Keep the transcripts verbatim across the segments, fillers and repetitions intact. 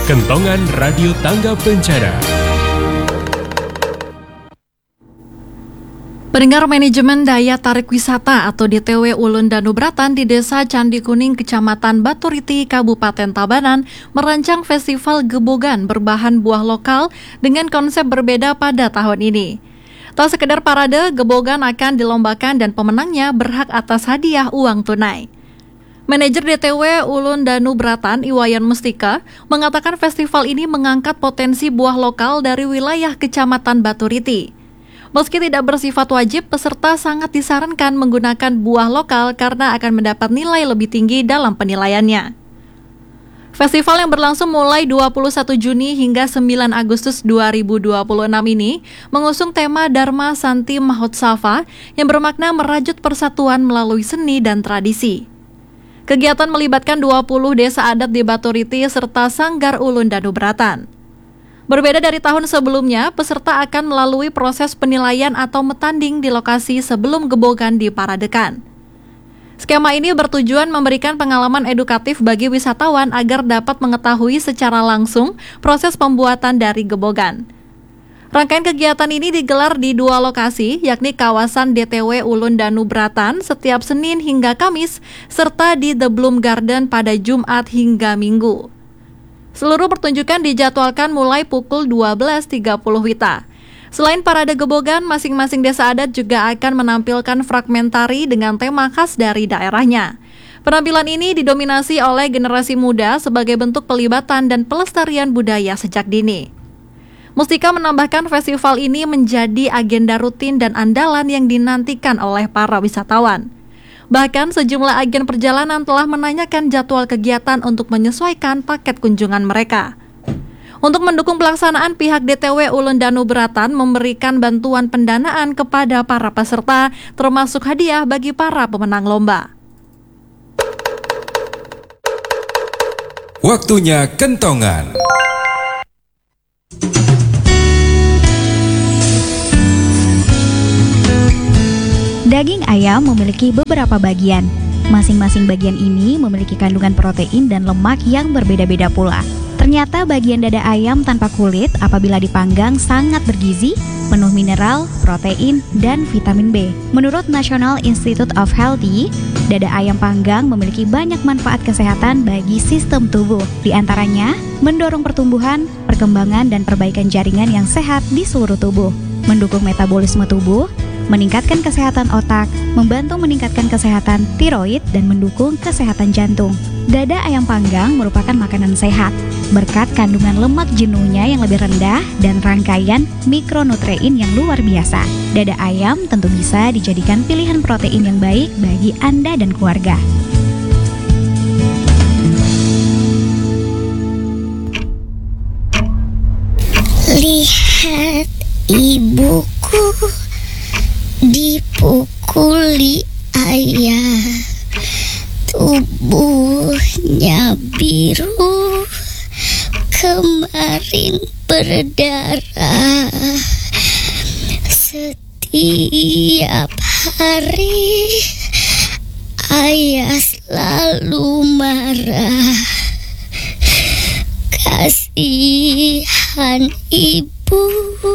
Kentongan Radio Tangga Bencana. Pendengar, manajemen daya tarik wisata atau D T W Ulun Danu Bratan di Desa Candi Kuning, Kecamatan Baturiti, Kabupaten Tabanan merancang festival gebogan berbahan buah lokal dengan konsep berbeda pada tahun ini. Tak sekedar parade, gebogan akan dilombakan dan pemenangnya berhak atas hadiah uang tunai. Manajer D T W Ulun Danu Bratan, Iwayan Mustika, mengatakan festival ini mengangkat potensi buah lokal dari wilayah Kecamatan Baturiti. Meski tidak bersifat wajib, peserta sangat disarankan menggunakan buah lokal karena akan mendapat nilai lebih tinggi dalam penilaiannya. Festival yang berlangsung mulai dua puluh satu Juni hingga sembilan Agustus dua ribu dua puluh enam ini mengusung tema Dharma Santi Mahotsava yang bermakna merajut persatuan melalui seni dan tradisi. Kegiatan melibatkan dua puluh desa adat di Baturiti serta Sanggar Ulun Danu Bratan. Berbeda dari tahun sebelumnya, peserta akan melalui proses penilaian atau metanding di lokasi sebelum gebogan diparadekan. Skema ini bertujuan memberikan pengalaman edukatif bagi wisatawan agar dapat mengetahui secara langsung proses pembuatan dari gebogan. Rangkaian kegiatan ini digelar di dua lokasi, yakni kawasan D T W Ulun Danu Bratan setiap Senin hingga Kamis, serta di The Bloom Garden pada Jumat hingga Minggu. Seluruh pertunjukan dijadwalkan mulai pukul dua belas tiga puluh W I B. Selain parade gebogan, masing-masing desa adat juga akan menampilkan fragmentari dengan tema khas dari daerahnya. Penampilan ini didominasi oleh generasi muda sebagai bentuk pelibatan dan pelestarian budaya sejak dini. Mustika menambahkan festival ini menjadi agenda rutin dan andalan yang dinantikan oleh para wisatawan. Bahkan sejumlah agen perjalanan telah menanyakan jadwal kegiatan untuk menyesuaikan paket kunjungan mereka. Untuk mendukung pelaksanaan, pihak D T W Ulun Danu Bratan memberikan bantuan pendanaan kepada para peserta, termasuk hadiah bagi para pemenang lomba. Waktunya kentongan. Daging ayam memiliki beberapa bagian. Masing-masing bagian ini memiliki kandungan protein dan lemak yang berbeda-beda pula. Ternyata bagian dada ayam tanpa kulit apabila dipanggang sangat bergizi, penuh mineral, protein, dan vitamin B. Menurut National Institute of Healthy, dada ayam panggang memiliki banyak manfaat kesehatan bagi sistem tubuh. Di antaranya, mendorong pertumbuhan, perkembangan, dan perbaikan jaringan yang sehat di seluruh tubuh, mendukung metabolisme tubuh, meningkatkan kesehatan otak, membantu meningkatkan kesehatan tiroid, dan mendukung kesehatan jantung. Dada ayam panggang merupakan makanan sehat, berkat kandungan lemak jenuhnya yang lebih rendah dan rangkaian mikronutrien yang luar biasa. Dada ayam tentu bisa dijadikan pilihan protein yang baik bagi Anda dan keluarga. Lihat ibuku dipukuli ayah, tubuhnya biru, kemarin berdarah. Setiap hari ayah selalu marah. Kasihan ibu,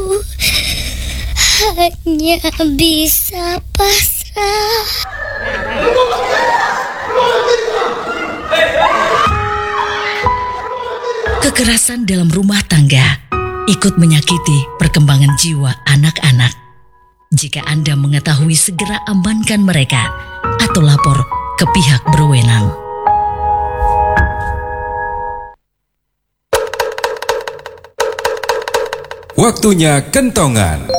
hanya bisa pasrah. Kekerasan dalam rumah tangga ikut menyakiti perkembangan jiwa anak-anak. Jika Anda mengetahui, segera amankan mereka atau lapor ke pihak berwenang. Waktunya kentongan.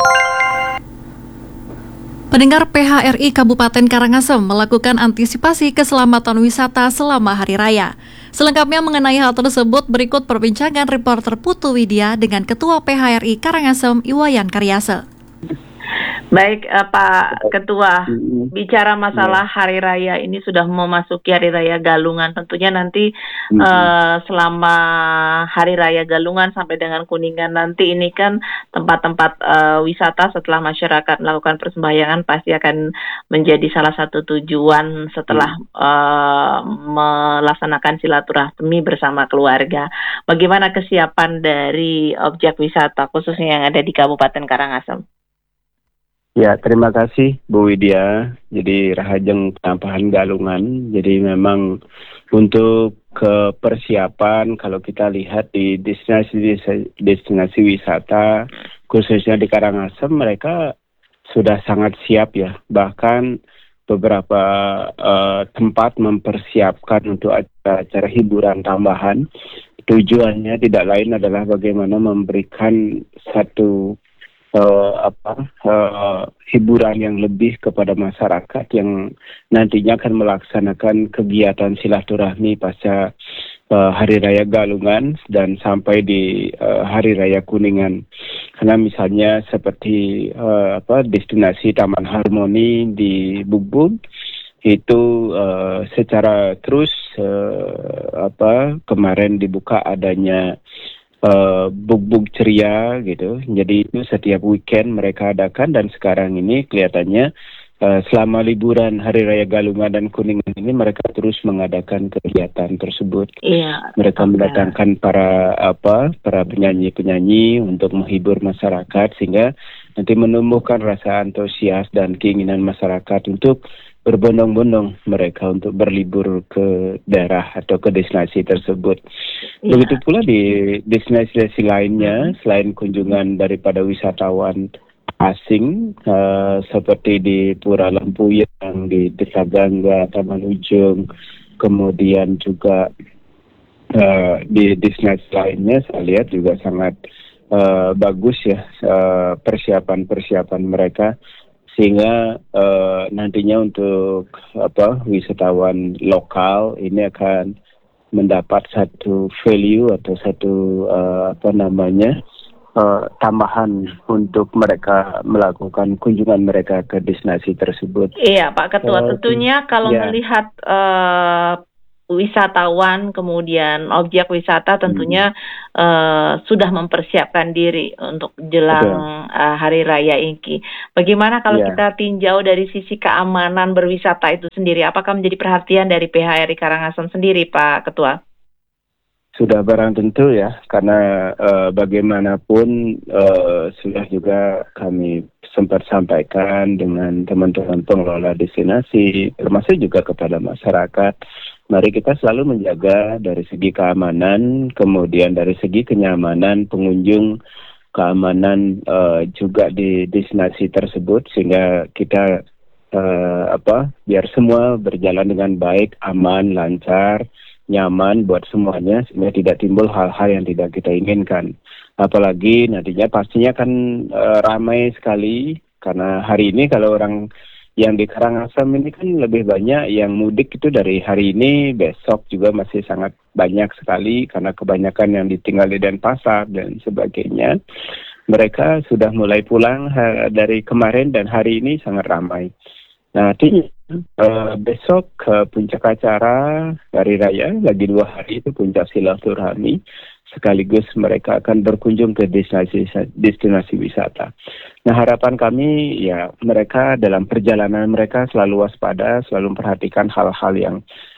Pendengar, P H R I Kabupaten Karangasem melakukan antisipasi keselamatan wisata selama Hari Raya. Selengkapnya mengenai hal tersebut, berikut perbincangan reporter Putu Widya dengan Ketua P H R I Karangasem, Iwayan Karyase. Baik, uh, Pak Ketua, bicara masalah Hari Raya ini sudah memasuki Hari Raya Galungan. Tentunya nanti uh, selama Hari Raya Galungan sampai dengan Kuningan nanti ini kan tempat-tempat uh, wisata setelah masyarakat melakukan persembahyangan pasti akan menjadi salah satu tujuan setelah uh, melaksanakan silaturahmi bersama keluarga. bagaimana kesiapan dari objek wisata khususnya yang ada di Kabupaten Karangasem? Ya, terima kasih Bu Widya. Jadi Rahajeng Penampahan Galungan. Jadi memang untuk ke persiapan kalau kita lihat di destinasi destinasi wisata khususnya di Karangasem, mereka sudah sangat siap ya. Bahkan beberapa uh, tempat mempersiapkan untuk acara-acara hiburan tambahan. Tujuannya tidak lain adalah bagaimana memberikan satu Uh, apa uh, hiburan yang lebih kepada masyarakat yang nantinya akan melaksanakan kegiatan silaturahmi pasca uh, Hari Raya Galungan dan sampai di uh, Hari Raya Kuningan. Karena misalnya seperti uh, apa destinasi Taman Harmoni di Bugbug itu uh, secara terus uh, apa kemarin dibuka adanya Uh, bug-bug ceria gitu. Jadi itu setiap weekend mereka adakan dan sekarang ini kelihatannya uh, selama liburan Hari Raya Galungan dan Kuningan ini mereka terus mengadakan kegiatan tersebut. Iya. Mereka Okay. mendatangkan para apa para penyanyi-penyanyi untuk menghibur masyarakat sehingga nanti menumbuhkan rasa antusias dan keinginan masyarakat untuk berbondong-bondong mereka untuk berlibur ke daerah atau ke destinasi tersebut. Iya. Begitu pula di destinasi-destinasi lainnya, selain kunjungan daripada wisatawan asing, uh, seperti di Pura Lempuyang, di Desa Gangga, Taman Ujung, kemudian juga uh, di destinasi lainnya, saya lihat juga sangat uh, bagus ya uh, persiapan-persiapan mereka. Sehingga uh, nantinya untuk apa wisatawan lokal ini akan mendapat satu value atau satu uh, apa namanya uh, tambahan untuk mereka melakukan kunjungan mereka ke destinasi tersebut. Iya, Pak Ketua. Uh, Tentunya kalau ya. melihat uh, wisatawan, kemudian objek wisata tentunya hmm. uh, sudah mempersiapkan diri untuk jelang uh, Hari Raya ini. Bagaimana kalau Ya. kita tinjau dari sisi keamanan berwisata itu sendiri? Apakah menjadi perhatian dari P H R I Karangasem sendiri, Pak Ketua? Sudah barang tentu ya, karena uh, bagaimanapun uh, sudah juga kami sempat sampaikan dengan teman-teman pengelola destinasi, termasuk juga kepada masyarakat. Mari kita selalu menjaga dari segi keamanan, kemudian dari segi kenyamanan pengunjung, keamanan uh, juga di destinasi tersebut, sehingga kita uh, apa biar semua berjalan dengan baik, aman, lancar, nyaman buat semuanya, sehingga tidak timbul hal-hal yang tidak kita inginkan. Apalagi nantinya pastinya kan uh, ramai sekali, karena hari ini kalau orang yang di Karangasem ini kan lebih banyak yang mudik itu dari hari ini, besok juga masih sangat banyak sekali karena kebanyakan yang ditinggal di Denpasar dan sebagainya. Mereka sudah mulai pulang ha, dari kemarin dan hari ini sangat ramai. Nah, artinya uh, besok ke uh, puncak acara Hari Raya, lagi dua hari itu puncak silaturahmi, sekaligus mereka akan berkunjung ke destinasi destinasi wisata. Nah, harapan kami ya mereka dalam perjalanan mereka selalu waspada, selalu memperhatikan hal-hal yang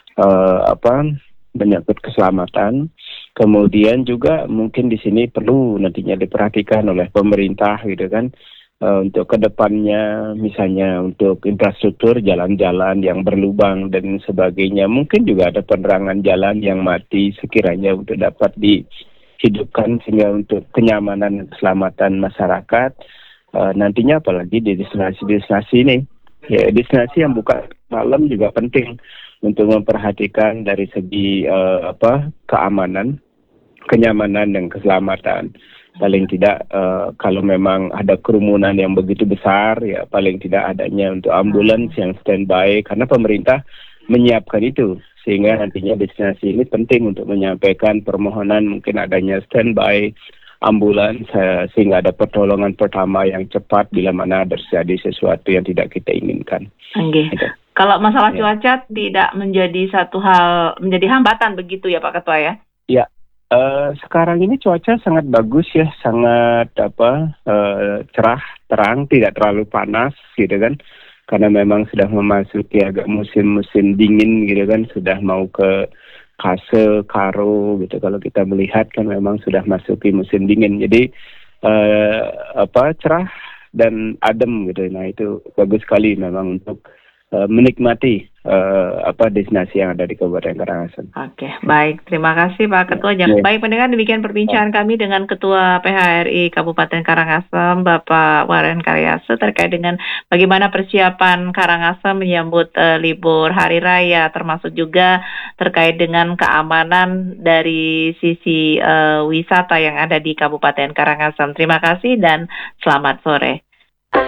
uh, apa menyangkut keselamatan. Kemudian juga mungkin di sini perlu nantinya diperhatikan oleh pemerintah gitu kan. Uh, untuk kedepannya misalnya untuk infrastruktur jalan-jalan yang berlubang dan sebagainya, mungkin juga ada penerangan jalan yang mati sekiranya untuk dapat dihidupkan sehingga untuk kenyamanan dan keselamatan masyarakat uh, nantinya, apalagi di destinasi-destinasi ini ya, destinasi yang buka malam juga penting untuk memperhatikan dari segi uh, apa keamanan, kenyamanan dan keselamatan. Paling tidak uh, kalau memang ada kerumunan yang begitu besar, ya paling tidak adanya untuk ambulans yang standby, karena pemerintah menyiapkan itu, sehingga nantinya destinasi ini penting untuk menyampaikan permohonan mungkin adanya standby ambulans uh, sehingga ada pertolongan pertama yang cepat bila mana terjadi sesuatu yang tidak kita inginkan. Okay. Gitu. Kalau masalah Ya. cuaca tidak menjadi satu hal, menjadi hambatan begitu ya Pak Ketua ya? Ya. Uh, sekarang ini cuaca sangat bagus ya, sangat apa uh, cerah, terang, tidak terlalu panas gitu kan, karena memang sudah memasuki agak musim-musim dingin gitu kan, sudah mau ke Kase, Karo gitu. Kalau kita melihat kan memang sudah masuki musim dingin. Jadi uh, apa cerah dan adem gitu. Nah itu bagus sekali memang untuk uh, menikmati uh, apa destinasi yang ada di Kabupaten Karangasem. Oke, baik. Terima kasih Pak Ketua. Ya. Baik pendengar, demikian perbincangan kami dengan Ketua P H R I Kabupaten Karangasem, Bapak Waren Karyase, terkait dengan bagaimana persiapan Karangasem menyambut uh, libur Hari Raya, termasuk juga terkait dengan keamanan dari sisi uh, wisata yang ada di Kabupaten Karangasem. Terima kasih dan selamat sore.